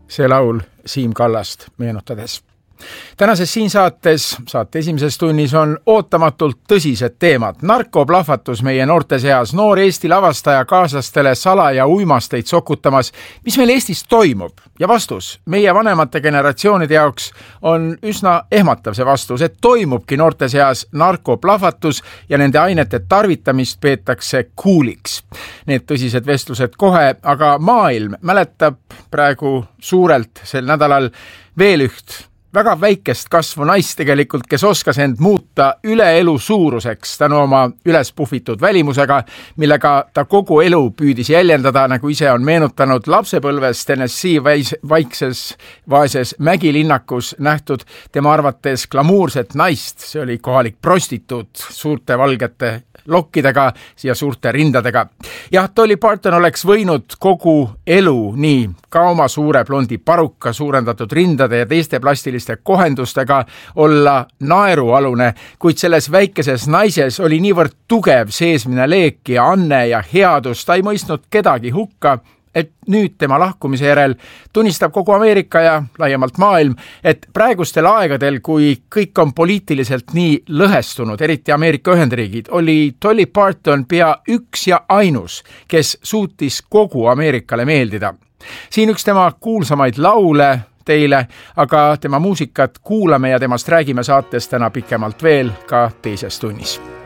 See laul Siim Kallast meenutades. Tänases siin saates, saate esimeses tunnis on ootamatult tõsised teemad. Narkoplahvatus meie noorte seas, noor Eesti lavastaja kaaslastele salaja uimasteid sokutamas. Mis meil Eestis toimub? Ja vastus meie vanemate generatsioonide jaoks on üsna ehmatav see vastus, et toimubki noorte seas narkoplahvatus ja nende ainete tarvitamist peetakse cooliks. Need tõsised vestlused kohe, aga maailm mäletab praegu suurelt sel nädalal veel üht väga väikest kasvu naist tegelikult, kes oskas end muuta üle elu suuruseks tänu oma üles puhvitud välimusega, millega ta kogu elu püüdis jäljendada, nagu ise on meenutanud lapsepõlves Tennessee vaikses vaeses mägilinnakus nähtud tema arvates glamuurset naist. See oli kohalik prostituut suurte valgete lokkidega ja suurte rindadega. Jah, Dolly Parton oleks võinud kogu elu nii ka oma suure blondi paruka, suurendatud rindade ja teiste plastiliste kohendustega olla naerualune, kuid selles väikeses naises oli niivõrd tugev seesmine leek ja anne ja headus, ta ei mõistnud kedagi hukka, et nüüd tema lahkumise järel tunnistab kogu Ameerika ja laiemalt maailm, et praegustel aegadel, kui kõik on poliitiliselt nii lõhestunud, eriti Ameerika Ühendriigid, oli Dolly Parton pea üks ja ainus, kes suutis kogu Ameerikale meeldida. Siin üks tema kuulsamaid laule teile, aga tema muusikat kuulame ja temast räägime saates täna pikemalt veel ka teises tunnis.